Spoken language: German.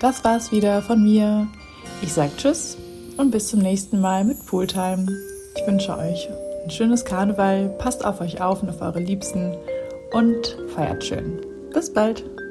das war's wieder von mir. Ich sag Tschüss und bis zum nächsten Mal mit Pooltime. Ich wünsche euch ein schönes Karneval, passt auf euch auf und auf eure Liebsten und feiert schön. Bis bald!